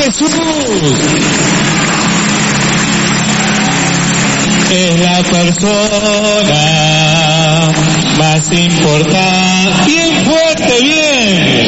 Jesús es la persona más importante. Bien fuerte, bien.